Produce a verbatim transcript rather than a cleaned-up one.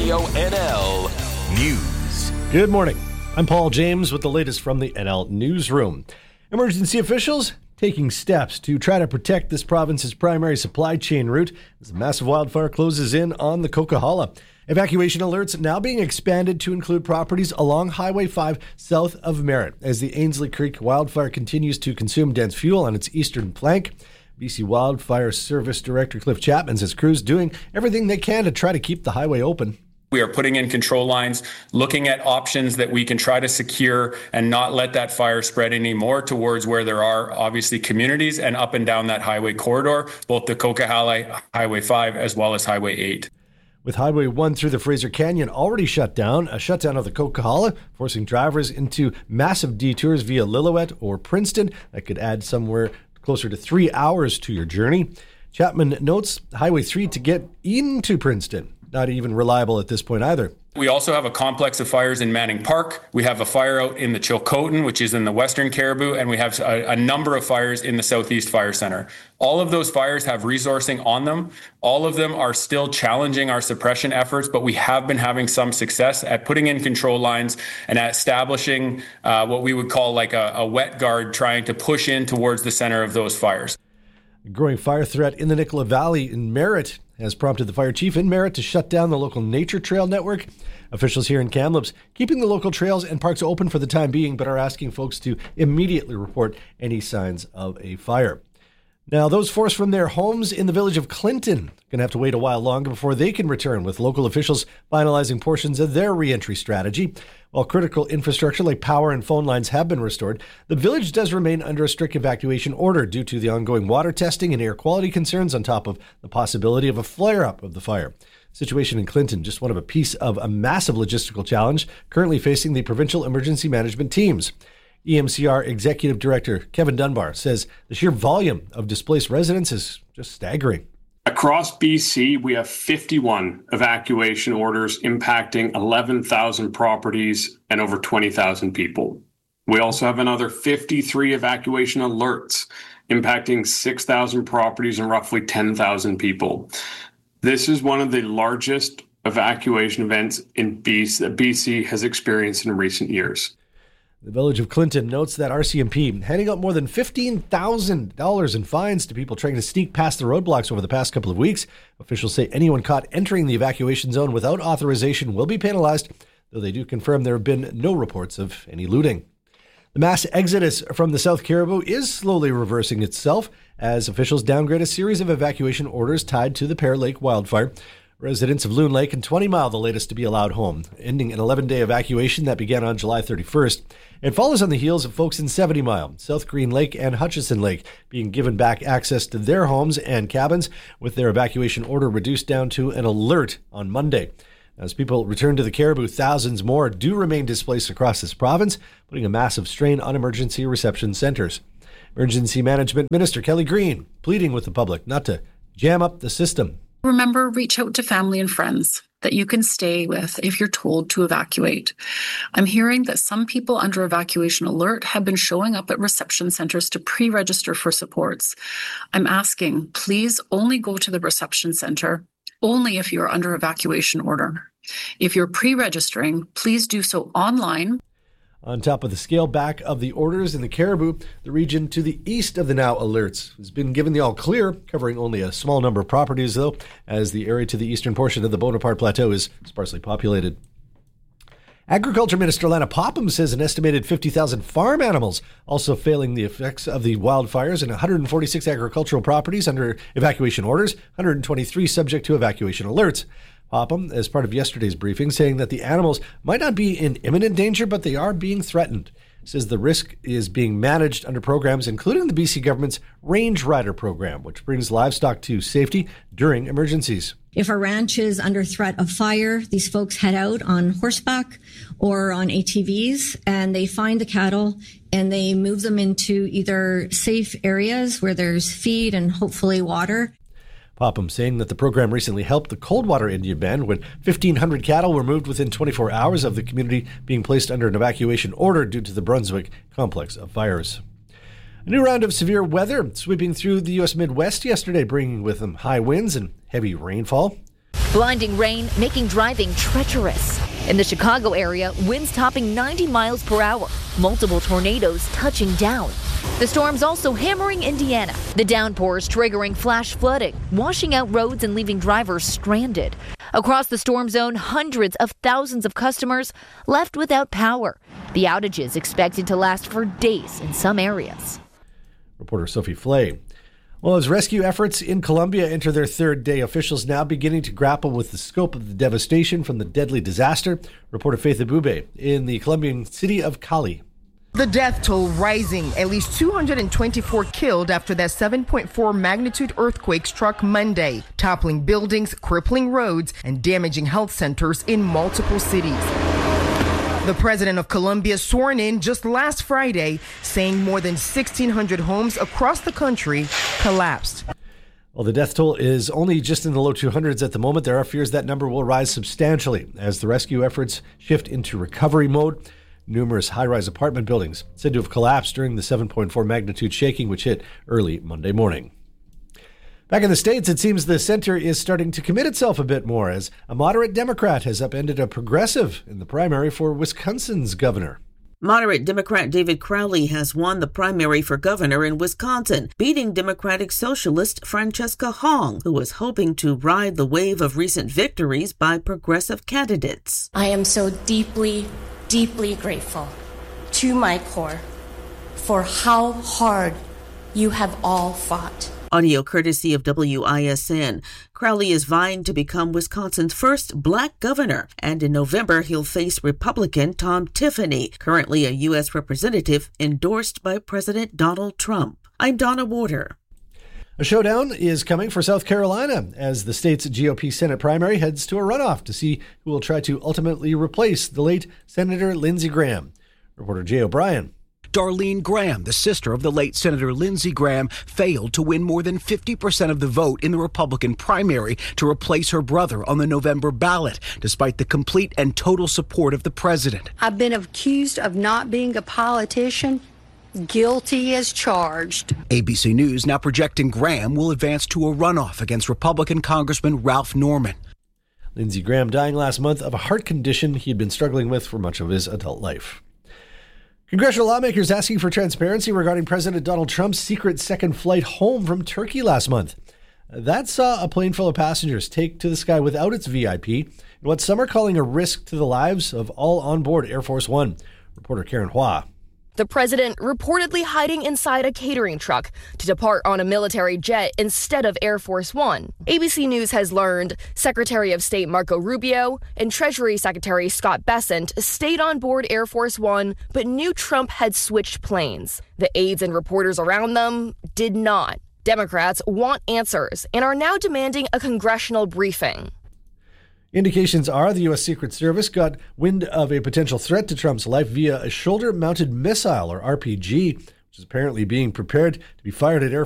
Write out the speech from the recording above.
Radio N L News. Good morning. I'm Paul James with the latest from the N L Newsroom. Emergency officials taking steps to try to protect this province's primary supply chain route as a massive wildfire closes in on the Coquihalla. Evacuation alerts now being expanded to include properties along Highway five south of Merritt as the Ainslie Creek wildfire continues to consume dense fuel on its eastern flank. B C Wildfire Service Director Cliff Chapman says crews doing everything they can to try to keep the highway open. We are putting in control lines, looking at options that we can try to secure and not let that fire spread anymore towards where there are obviously communities and up and down that highway corridor, both the Coquihalla, Highway five, as well as Highway eight. With Highway one through the Fraser Canyon already shut down, a shutdown of the Coquihalla forcing drivers into massive detours via Lillooet or Princeton that could add somewhere closer to three hours to your journey. Chapman notes Highway three to get into Princeton, not even reliable at this point either. We also have a complex of fires in Manning Park. We have a fire out in the Chilcotin, which is in the Western Caribou, and we have a, a number of fires in the Southeast Fire Center. All of those fires have resourcing on them. All of them are still challenging our suppression efforts, but we have been having some success at putting in control lines and at establishing uh, what we would call like a, a wet guard, trying to push in towards the center of those fires. A growing fire threat in the Nicola Valley in Merritt has prompted the fire chief in Merritt to shut down the local nature trail network. Officials here in Kamloops keeping the local trails and parks open for the time being, but are asking folks to immediately report any signs of a fire. Now, those forced from their homes in the village of Clinton are going to have to wait a while longer before they can return, with local officials finalizing portions of their reentry strategy. While critical infrastructure like power and phone lines have been restored, the village does remain under a strict evacuation order due to the ongoing water testing and air quality concerns, on top of the possibility of a flare-up of the fire. Situation in Clinton, just one of a piece of a massive logistical challenge currently facing the provincial emergency management teams. E M C R Executive Director Kevin Dunbar says the sheer volume of displaced residents is just staggering. Across B C, we have fifty-one evacuation orders impacting eleven thousand properties and over twenty thousand people. We also have another fifty-three evacuation alerts impacting six thousand properties and roughly ten thousand people. This is one of the largest evacuation events in B C that B C has experienced in recent years. The village of Clinton notes that R C M P handing out more than fifteen thousand dollars in fines to people trying to sneak past the roadblocks over the past couple of weeks. Officials say anyone caught entering the evacuation zone without authorization will be penalized, though they do confirm there have been no reports of any looting. The mass exodus from the South Caribou is slowly reversing itself as officials downgrade a series of evacuation orders tied to the Pear Lake wildfire. Residents of Loon Lake and twenty mile, the latest to be allowed home, ending an eleven-day evacuation that began on July thirty-first. It follows on the heels of folks in seventy mile, South Green Lake and Hutchison Lake being given back access to their homes and cabins, with their evacuation order reduced down to an alert on Monday. As people return to the Caribou, thousands more do remain displaced across this province, putting a massive strain on emergency reception centers. Emergency Management Minister Kelly Green pleading with the public not to jam up the system. Remember, reach out to family and friends that you can stay with if you're told to evacuate. I'm hearing that some people under evacuation alert have been showing up at reception centers to pre-register for supports. I'm asking, please only go to the reception center only if you're under evacuation order. If you're pre-registering, please do so online. On top of the scale back of the orders in the Caribou, the region to the east of the now alerts has been given the all clear, covering only a small number of properties, though, as the area to the eastern portion of the Bonaparte Plateau is sparsely populated. Agriculture Minister Lana Popham says an estimated fifty thousand farm animals also failing the effects of the wildfires, and one hundred forty-six agricultural properties under evacuation orders, one hundred twenty-three subject to evacuation alerts. Popham, as part of yesterday's briefing, saying that the animals might not be in imminent danger, but they are being threatened. Says the risk is being managed under programs including the B C government's Range Rider program, which brings livestock to safety during emergencies. If a ranch is under threat of fire, these folks head out on horseback or on A T Vs and they find the cattle and they move them into either safe areas where there's feed and hopefully water. Popham saying that the program recently helped the Coldwater Indian Band when fifteen hundred cattle were moved within twenty-four hours of the community being placed under an evacuation order due to the Brunswick complex of fires. A new round of severe weather sweeping through the U S Midwest yesterday, bringing with them high winds and heavy rainfall. Blinding rain making driving treacherous. In the Chicago area, winds topping ninety miles per hour. Multiple tornadoes touching down. The storm's also hammering Indiana. The downpours triggering flash flooding, washing out roads and leaving drivers stranded. Across the storm zone, hundreds of thousands of customers left without power. The outages expected to last for days in some areas. Reporter Sophie Flay. Well, as rescue efforts in Colombia enter their third day, officials now beginning to grapple with the scope of the devastation from the deadly disaster. Reporter Faith Abube in the Colombian city of Cali. The death toll rising, at least two hundred twenty-four killed after that seven point four magnitude earthquake struck Monday, toppling buildings, crippling roads, and damaging health centers in multiple cities. The president of Colombia sworn in just last Friday, saying more than sixteen hundred homes across the country collapsed. Well, the death toll is only just in the low two hundreds at the moment. There are fears that number will rise substantially as the rescue efforts shift into recovery mode. Numerous high-rise apartment buildings said to have collapsed during the seven point four magnitude shaking, which hit early Monday morning. Back in the States, it seems the center is starting to commit itself a bit more as a moderate Democrat has upended a progressive in the primary for Wisconsin's governor. Moderate Democrat David Crowley has won the primary for governor in Wisconsin, beating Democratic Socialist Francesca Hong, who was hoping to ride the wave of recent victories by progressive candidates. I am so deeply, deeply grateful to my core for how hard you have all fought. Audio courtesy of W I S N. Crowley is vying to become Wisconsin's first black governor, and in November he'll face Republican Tom Tiffany, currently a U S representative endorsed by President Donald Trump. I'm Donna Warder. A showdown is coming for South Carolina as the state's G O P Senate primary heads to a runoff to see who will try to ultimately replace the late Senator Lindsey Graham. Reporter Jay O'Brien. Darlene Graham, the sister of the late Senator Lindsey Graham, failed to win more than fifty percent of the vote in the Republican primary to replace her brother on the November ballot, despite the complete and total support of the president. I've been accused of not being a politician. Guilty as charged. A B C News now projecting Graham will advance to a runoff against Republican Congressman Ralph Norman. Lindsey Graham dying last month of a heart condition he had been struggling with for much of his adult life. Congressional lawmakers asking for transparency regarding President Donald Trump's secret second flight home from Turkey last month. That saw a plane full of passengers take to the sky without its V I P, in what some are calling a risk to the lives of all on board Air Force One. Reporter Karen Hua. The president reportedly hiding inside a catering truck to depart on a military jet instead of Air Force One. A B C News has learned Secretary of State Marco Rubio and Treasury Secretary Scott Bessent stayed on board Air Force One, but knew Trump had switched planes. The aides and reporters around them did not. Democrats want answers and are now demanding a congressional briefing. Indications are the U S. Secret Service got wind of a potential threat to Trump's life via a shoulder-mounted missile, or R P G, which is apparently being prepared to be fired at Air